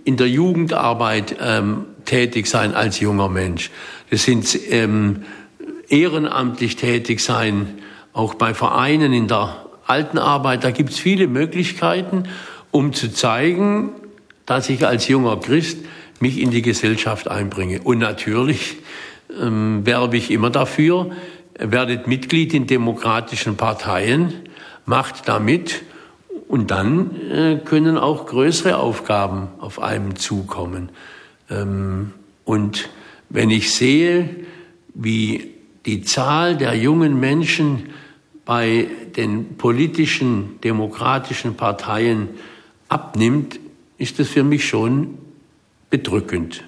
in der Jugendarbeit tätig sein als junger Mensch. Das sind ehrenamtlich tätig sein, auch bei Vereinen in der Altenarbeit. Da gibt es viele Möglichkeiten, um zu zeigen, dass ich als junger Christ mich in die Gesellschaft einbringe. Und natürlich werbe ich immer dafür, werdet Mitglied in demokratischen Parteien, macht da mit und dann können auch größere Aufgaben auf einem zukommen. Und wenn ich sehe, wie die Zahl der jungen Menschen bei den politischen, demokratischen Parteien abnimmt, ist das für mich schon bedrückend.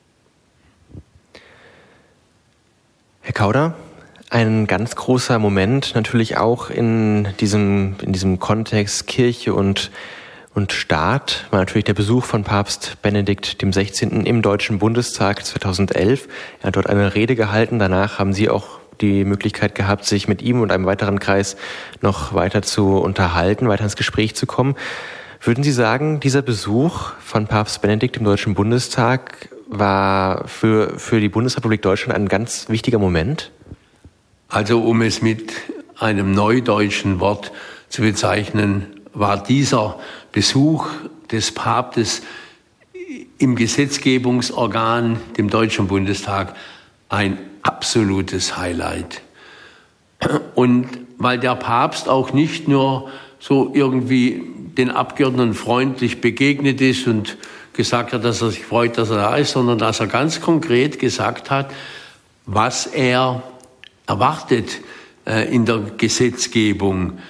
Herr Kauder, ein ganz großer Moment natürlich auch in diesem Kontext Kirche und Staat war natürlich der Besuch von Papst Benedikt XVI. Im Deutschen Bundestag 2011. Er hat dort eine Rede gehalten. Danach haben Sie auch die Möglichkeit gehabt, sich mit ihm und einem weiteren Kreis noch weiter zu unterhalten, weiter ins Gespräch zu kommen. Würden Sie sagen, dieser Besuch von Papst Benedikt im Deutschen Bundestag war für die Bundesrepublik Deutschland ein ganz wichtiger Moment? Also um es mit einem neudeutschen Wort zu bezeichnen, war dieser Besuch des Papstes im Gesetzgebungsorgan, dem Deutschen Bundestag, ein absolutes Highlight. Und weil der Papst auch nicht nur so irgendwie den Abgeordneten freundlich begegnet ist und gesagt hat, dass er sich freut, dass er da ist, sondern dass er ganz konkret gesagt hat, was er erwartet in der Gesetzgebung,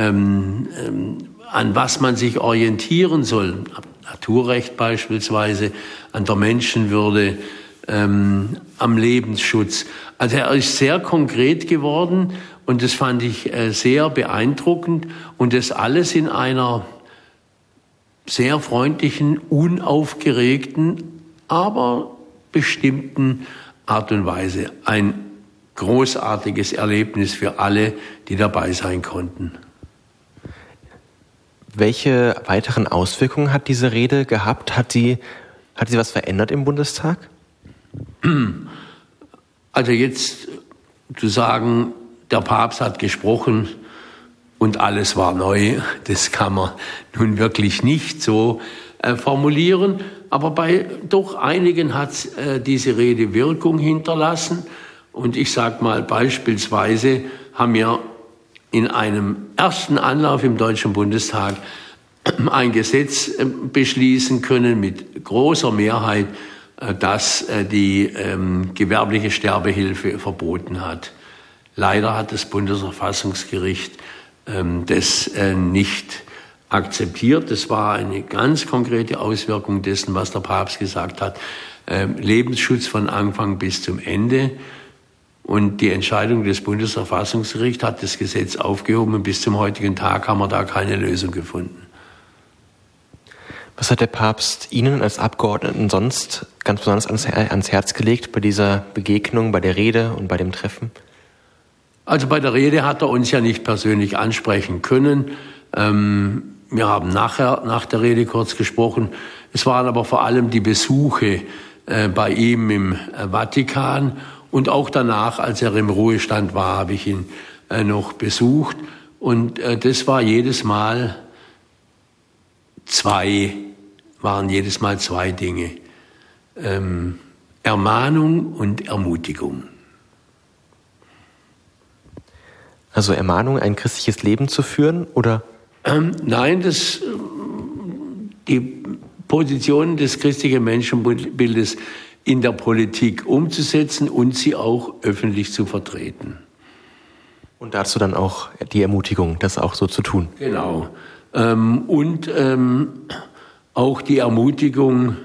an was man sich orientieren soll, Naturrecht beispielsweise, an der Menschenwürde, am Lebensschutz. Also er ist sehr konkret geworden und das fand ich sehr beeindruckend und das alles in einer sehr freundlichen, unaufgeregten, aber bestimmten Art und Weise. Ein großartiges Erlebnis für alle, die dabei sein konnten. Welche weiteren Auswirkungen hat diese Rede gehabt? Hat sie was verändert im Bundestag? Also jetzt zu sagen, der Papst hat gesprochen und alles war neu, das kann man nun wirklich nicht so formulieren. Aber bei doch einigen hat diese Rede Wirkung hinterlassen. Und ich sage mal, beispielsweise haben wir in einem ersten Anlauf im Deutschen Bundestag ein Gesetz beschließen können mit großer Mehrheit, das die gewerbliche Sterbehilfe verboten hat. Leider hat das Bundesverfassungsgericht das nicht akzeptiert. Das war eine ganz konkrete Auswirkung dessen, was der Papst gesagt hat. Lebensschutz von Anfang bis zum Ende. Und die Entscheidung des Bundesverfassungsgerichts hat das Gesetz aufgehoben und bis zum heutigen Tag haben wir da keine Lösung gefunden. Was hat der Papst Ihnen als Abgeordneten sonst ganz besonders ans Herz gelegt bei dieser Begegnung, bei der Rede und bei dem Treffen? Also bei der Rede hat er uns ja nicht persönlich ansprechen können. Wir haben nach der Rede kurz gesprochen. Es waren aber vor allem die Besuche bei ihm im Vatikan. Und auch danach, als er im Ruhestand war, habe ich ihn noch besucht. Und das war jedes Mal zwei Dinge. Ermahnung und Ermutigung. Also Ermahnung, ein christliches Leben zu führen, oder? Nein, die Position des christlichen Menschenbildes in der Politik umzusetzen und sie auch öffentlich zu vertreten. Und dazu dann auch die Ermutigung, das auch so zu tun. Genau. Und auch die Ermutigung,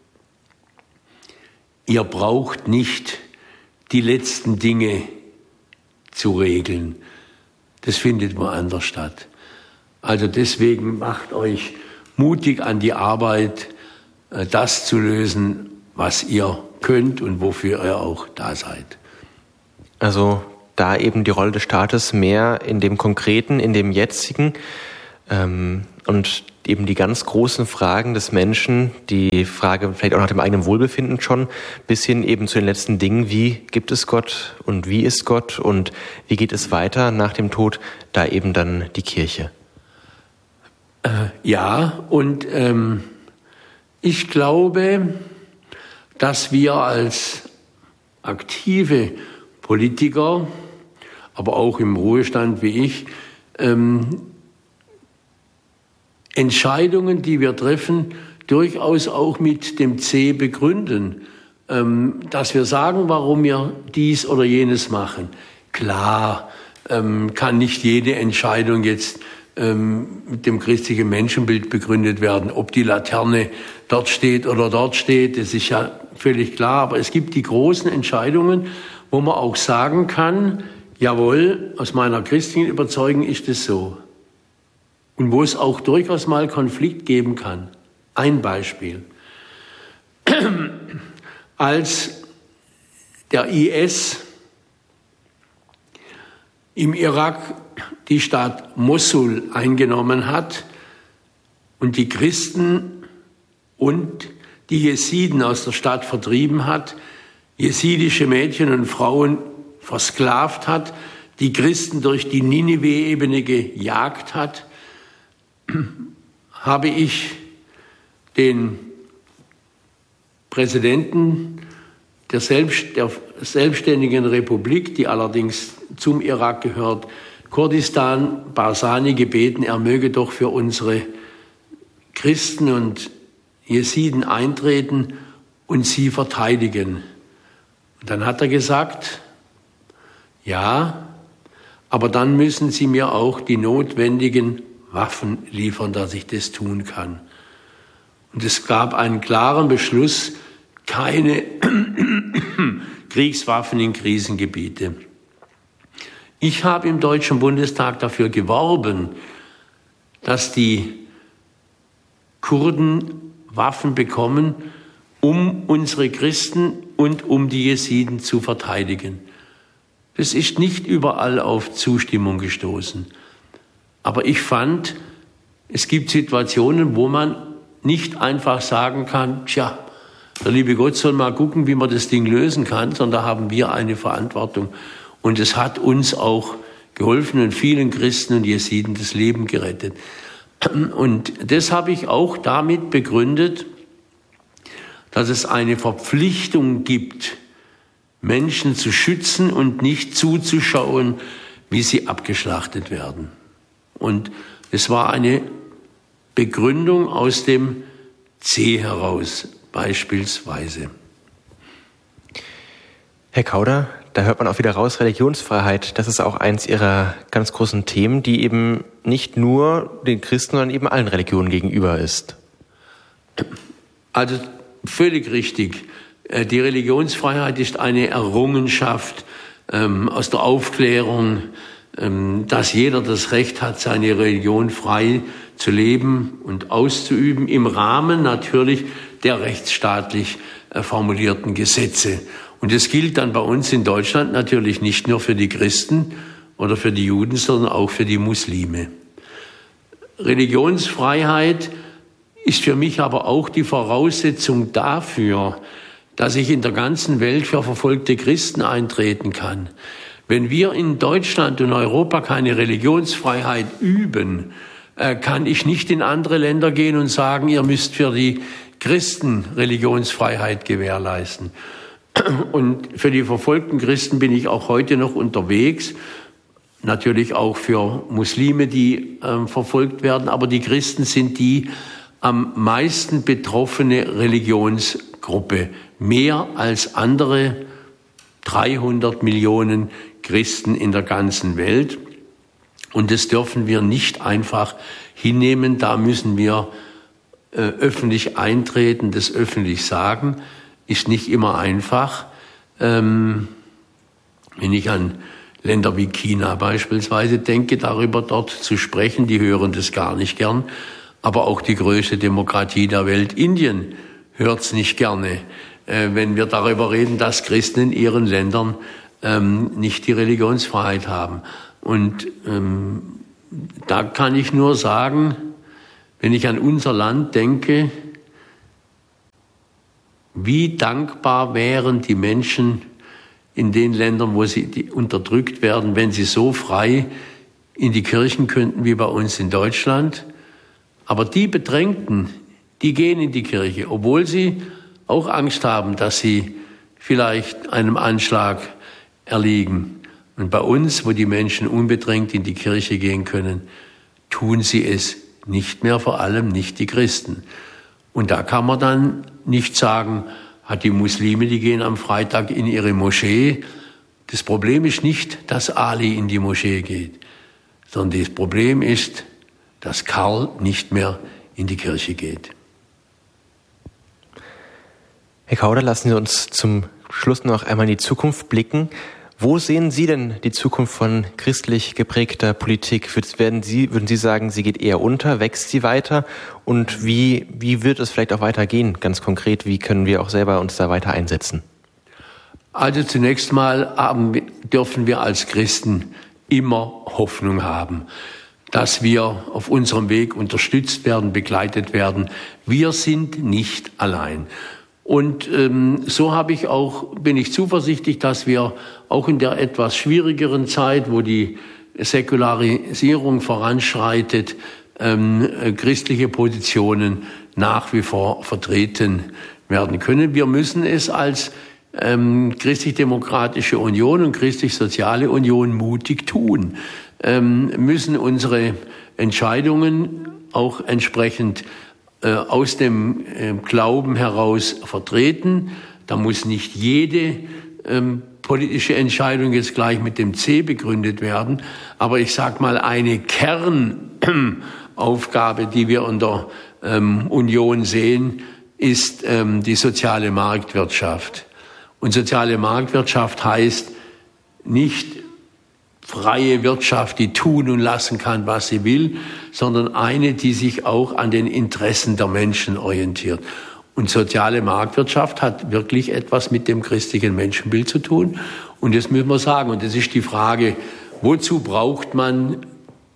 ihr braucht nicht die letzten Dinge zu regeln. Das findet woanders statt. Also deswegen macht euch mutig an die Arbeit, das zu lösen, was ihr könnt und wofür ihr auch da seid. Also da eben die Rolle des Staates mehr in dem Konkreten, in dem Jetzigen und eben die ganz großen Fragen des Menschen, die Frage vielleicht auch nach dem eigenen Wohlbefinden schon, bis hin eben zu den letzten Dingen, wie gibt es Gott und wie ist Gott und wie geht es weiter nach dem Tod, da eben dann die Kirche. Ja, und ich glaube, dass wir als aktive Politiker, aber auch im Ruhestand wie ich, Entscheidungen, die wir treffen, durchaus auch mit dem C begründen, dass wir sagen, warum wir dies oder jenes machen. Klar, kann nicht jede Entscheidung jetzt mit dem christlichen Menschenbild begründet werden. Ob die Laterne dort steht oder dort steht, das ist ja völlig klar. Aber es gibt die großen Entscheidungen, wo man auch sagen kann, jawohl, aus meiner christlichen Überzeugung ist es so. Und wo es auch durchaus mal Konflikt geben kann. Ein Beispiel. Als der IS im Irak die Stadt Mosul eingenommen hat und die Christen und die Jesiden aus der Stadt vertrieben hat, jesidische Mädchen und Frauen versklavt hat, die Christen durch die Ninive-Ebene gejagt hat, habe ich den Präsidenten der selbstständigen Republik, die allerdings zum Irak gehört, Kurdistan, Barzani, gebeten, er möge doch für unsere Christen und Jesiden eintreten und sie verteidigen. Und dann hat er gesagt, ja, aber dann müssen Sie mir auch die notwendigen Waffen liefern, dass ich das tun kann. Und es gab einen klaren Beschluss, keine Kriegswaffen in Krisengebiete. Ich habe im Deutschen Bundestag dafür geworben, dass die Kurden Waffen bekommen, um unsere Christen und um die Jesiden zu verteidigen. Das ist nicht überall auf Zustimmung gestoßen. Aber ich fand, es gibt Situationen, wo man nicht einfach sagen kann, tja, der liebe Gott soll mal gucken, wie man das Ding lösen kann, sondern da haben wir eine Verantwortung. Und es hat uns auch geholfen und vielen Christen und Jesiden das Leben gerettet. Und das habe ich auch damit begründet, dass es eine Verpflichtung gibt, Menschen zu schützen und nicht zuzuschauen, wie sie abgeschlachtet werden. Und es war eine Begründung aus dem C heraus, beispielsweise. Herr Kauder, da hört man auch wieder raus, Religionsfreiheit, das ist auch eins Ihrer ganz großen Themen, die eben nicht nur den Christen, sondern eben allen Religionen gegenüber ist. Also völlig richtig. Die Religionsfreiheit ist eine Errungenschaft aus der Aufklärung, dass jeder das Recht hat, seine Religion frei zu leben und auszuüben, im Rahmen natürlich der rechtsstaatlich formulierten Gesetze. Und das gilt dann bei uns in Deutschland natürlich nicht nur für die Christen oder für die Juden, sondern auch für die Muslime. Religionsfreiheit ist für mich aber auch die Voraussetzung dafür, dass ich in der ganzen Welt für verfolgte Christen eintreten kann. Wenn wir in Deutschland und Europa keine Religionsfreiheit üben, kann ich nicht in andere Länder gehen und sagen, ihr müsst für die Christen Religionsfreiheit gewährleisten. Und für die verfolgten Christen bin ich auch heute noch unterwegs, natürlich auch für Muslime, die verfolgt werden, aber die Christen sind die am meisten betroffene Religionsgruppe, mehr als andere 300 Millionen Christen in der ganzen Welt. Und das dürfen wir nicht einfach hinnehmen, da müssen wir öffentlich eintreten, das öffentlich sagen, ist nicht immer einfach. Wenn ich an Länder wie China beispielsweise denke, darüber dort zu sprechen, die hören das gar nicht gern. Aber auch die größte Demokratie der Welt, Indien, hört's nicht gerne, wenn wir darüber reden, dass Christen in ihren Ländern nicht die Religionsfreiheit haben. Und da kann ich nur sagen, wenn ich an unser Land denke, wie dankbar wären die Menschen in den Ländern, wo sie unterdrückt werden, wenn sie so frei in die Kirchen könnten wie bei uns in Deutschland. Aber die Bedrängten, die gehen in die Kirche, obwohl sie auch Angst haben, dass sie vielleicht einem Anschlag erliegen. Und bei uns, wo die Menschen unbedrängt in die Kirche gehen können, tun sie es nicht mehr, vor allem nicht die Christen. Und da kann man dann nicht sagen, die Muslime, die gehen am Freitag in ihre Moschee. Das Problem ist nicht, dass Ali in die Moschee geht, sondern das Problem ist, dass Karl nicht mehr in die Kirche geht. Herr Kauder, lassen Sie uns zum Schluss noch einmal in die Zukunft blicken. Wo sehen Sie denn die Zukunft von christlich geprägter Politik? Würden Sie sagen, sie geht eher unter, wächst sie weiter? Und wie wird es vielleicht auch weitergehen? Ganz konkret, wie können wir auch selber uns da weiter einsetzen? Also zunächst mal dürfen wir als Christen immer Hoffnung haben, dass wir auf unserem Weg unterstützt werden, begleitet werden. Wir sind nicht allein. Und so bin ich zuversichtlich, dass wir auch in der etwas schwierigeren Zeit, wo die Säkularisierung voranschreitet, christliche Positionen nach wie vor vertreten werden können. Wir müssen es als Christlich-Demokratische Union und Christlich-Soziale Union mutig tun, müssen unsere Entscheidungen auch entsprechend aus dem Glauben heraus vertreten. Da muss nicht jede politische Entscheidung jetzt gleich mit dem C begründet werden. Aber ich sage mal, eine Kernaufgabe, die wir in der Union sehen, ist die soziale Marktwirtschaft. Und soziale Marktwirtschaft heißt nicht freie Wirtschaft, die tun und lassen kann, was sie will, sondern eine, die sich auch an den Interessen der Menschen orientiert. Und soziale Marktwirtschaft hat wirklich etwas mit dem christlichen Menschenbild zu tun. Und das müssen wir sagen. Und das ist die Frage, wozu braucht man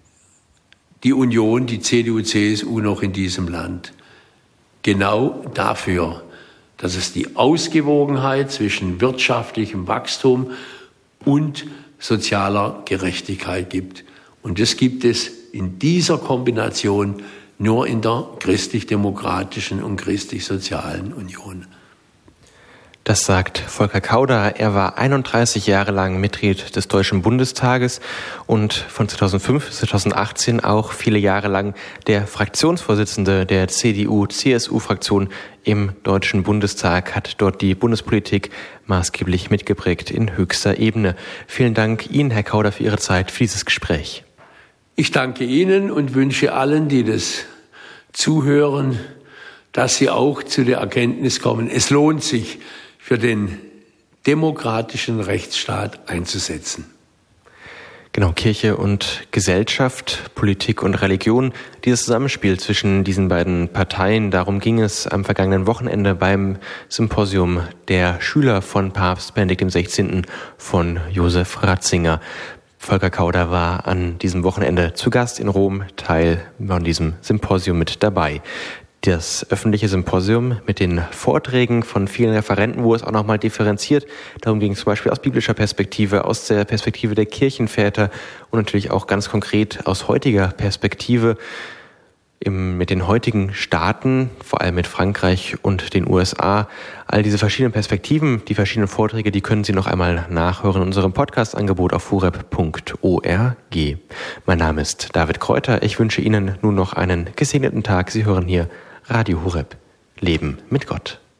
die Union, die CDU, CSU noch in diesem Land? Genau dafür, dass es die Ausgewogenheit zwischen wirtschaftlichem Wachstum und sozialer Gerechtigkeit gibt. Und das gibt es in dieser Kombination nur in der christlich-demokratischen und christlich-sozialen Union. Das sagt Volker Kauder. Er war 31 Jahre lang Mitglied des Deutschen Bundestages und von 2005 bis 2018 auch viele Jahre lang der Fraktionsvorsitzende der CDU-CSU-Fraktion im Deutschen Bundestag, hat dort die Bundespolitik maßgeblich mitgeprägt in höchster Ebene. Vielen Dank Ihnen, Herr Kauder, für Ihre Zeit, für dieses Gespräch. Ich danke Ihnen und wünsche allen, die das zuhören, dass sie auch zu der Erkenntnis kommen, es lohnt sich, für den demokratischen Rechtsstaat einzusetzen. Genau, Kirche und Gesellschaft, Politik und Religion, dieses Zusammenspiel zwischen diesen beiden Parteien, darum ging es am vergangenen Wochenende beim Symposium der Schüler von Papst Benedikt XVI. Von Josef Ratzinger. Volker Kauder war an diesem Wochenende zu Gast in Rom, Teil von diesem Symposium mit dabei. Das öffentliche Symposium mit den Vorträgen von vielen Referenten, wo es auch nochmal differenziert. Darum ging es zum Beispiel aus biblischer Perspektive, aus der Perspektive der Kirchenväter und natürlich auch ganz konkret aus heutiger Perspektive mit den heutigen Staaten, vor allem mit Frankreich und den USA. All diese verschiedenen Perspektiven, die verschiedenen Vorträge, die können Sie noch einmal nachhören in unserem Podcast-Angebot auf horeb.org. Mein Name ist David Kräuter. Ich wünsche Ihnen nun noch einen gesegneten Tag. Sie hören hier Radio Horeb. Leben mit Gott.